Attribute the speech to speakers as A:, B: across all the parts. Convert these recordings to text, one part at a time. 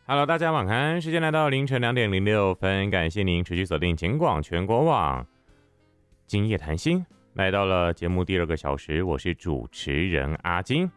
A: Hello，大家晚安，时间来到凌晨2:06，感谢您持续锁定警广全国网，今夜谈心来到了节目第2个小时，我是主持人阿金。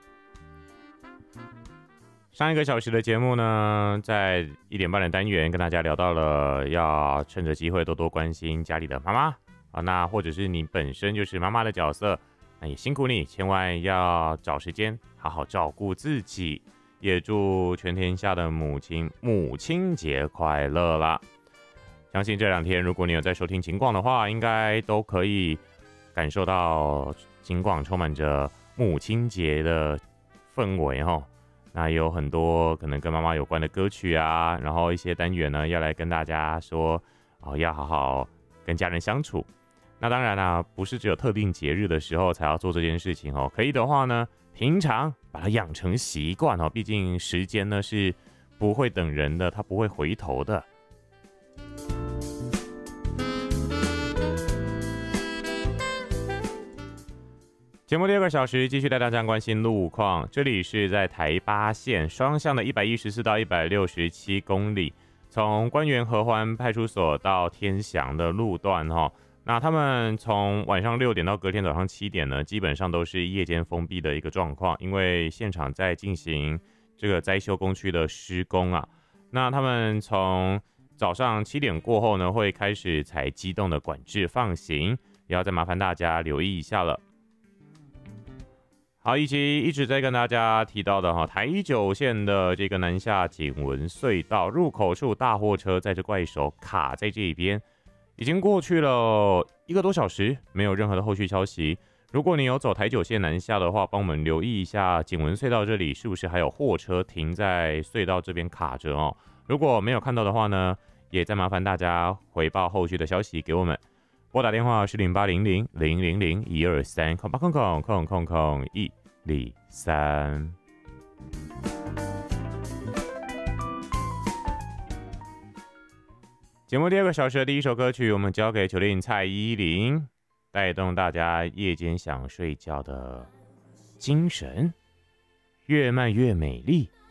A: 上一个小时的节目呢，在1点半的单元跟大家聊到了要趁着机会多多关心家里的妈妈啊，那或者是你本身就是妈妈的角色，那也辛苦你，千万要找时间好好照顾自己。也祝全天下的母亲节快乐啦！相信这2天，如果你有在收听警广的话，应该都可以感受到警广充满着母亲节的氛围哦。那也有很多可能跟妈妈有关的歌曲啊，然后一些单元呢要来跟大家说要好好跟家人相处。那当然啦，不是只有特定节日的时候才要做这件事情哦。可以的话呢，平常把它养成习惯哦。毕竟时间呢是不会等人的，它不会回头的。节目第2个小时继续带大家关心路况，这里是在台八线双向的114到167公里，从官园合欢派出所到天祥的路段哈。那他们从晚上6点到隔天早上7点呢，基本上都是夜间封闭的一个状况，因为现场在进行这个灾修工区的施工啊。那他们从早上7点过后呢，会开始采机动的管制放行，也要再麻烦大家留意一下了。好，以及一直在跟大家提到的台9线的这个南下景文隧道入口处，大货车载着怪手卡在这一边。已经过去了1个多小时，没有任何的后续消息。如果你有走台9线南下的话，帮我们留意一下景文隧道这里是不是还有货车停在隧道这边卡着哦。如果没有看到的话呢，也再麻烦大家回报后续的消息给我们。拨打电话是0800-000-123，0800-123。节目第2个小时的第一首歌曲，我们交给9令蔡依林，带动大家夜间想睡觉的精神。越慢越美丽，